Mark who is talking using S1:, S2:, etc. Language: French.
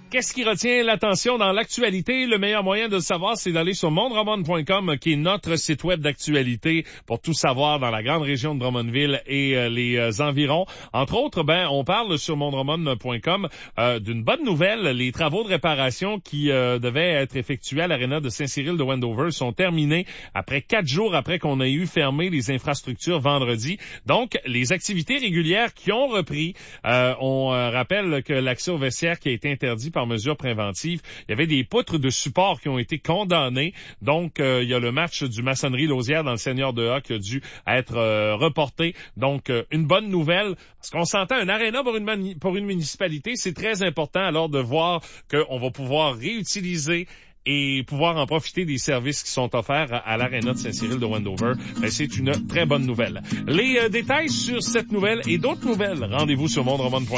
S1: Qu'est-ce qui retient l'attention dans l'actualité? Le meilleur moyen de le savoir, c'est d'aller sur mondroman.com, qui est notre site web d'actualité pour tout savoir dans la grande région de Drummondville et les environs. Entre autres, on parle sur mondroman.com d'une bonne nouvelle. Les travaux de réparation qui devaient être effectués à l'aréna de Saint-Cyril de Wendover sont terminés après 4 jours après qu'on ait eu fermé les infrastructures vendredi. Donc, les activités régulières qui ont repris, on rappelle que l'accès au vestiaire qui a été interdit par mesure préventive. Il y avait des poutres de support qui ont été condamnées. Donc, il y a le match du Maçonnerie-Lausière dans le Seigneur de A qui a dû être reporté. Donc, une bonne nouvelle. Parce qu'on s'entend, un aréna pour une municipalité, c'est très important alors de voir qu'on va pouvoir réutiliser et pouvoir en profiter des services qui sont offerts à l'aréna de Saint-Cyril de Wendover. C'est une très bonne nouvelle. Les détails sur cette nouvelle et d'autres nouvelles, rendez-vous sur mondroman.com.